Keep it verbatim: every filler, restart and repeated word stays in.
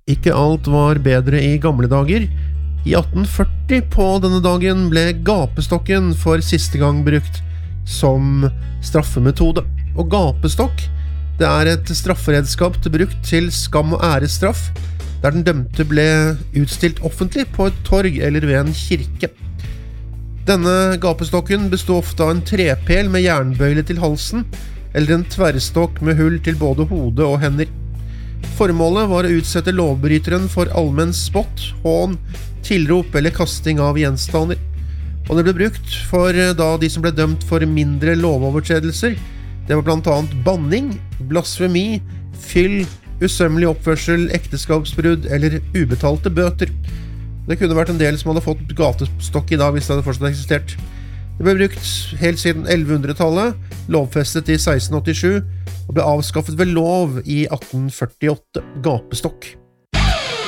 Ikke alt var bedre i gamle dager. I atten førti på denne dagen ble gapestokken for siste gang brukt som straffemetode. Og gapestokk, det er et strafferedskap brukt til skam- og æresstraff, der den dømte ble utstilt offentlig på et torg eller ved en kirke. Denne gapestokken bestod ofte av en trepel med jernbøyle til halsen, eller en tverrstokk med hull til både hode og hender. Formålet var å utsette lovbryteren for allmenn spott, hån, tilrop eller kasting av gjenstander. Og det ble brukt for da de som ble dømt for mindre lovovertredelser. Det var blant annet banning, blasfemi, fyll, usømmelig oppførsel, ekteskapsbrudd eller ubetalte bøter. Det kunne vært en del som hadde fått gatestokk i dag hvis det hadde fortsatt eksistert. Det ble brukt helt siden ellevehundretallet, lovfestet i seksten åttisju, og ble avskaffet ved lov i atten førtiåtte, gapestokk.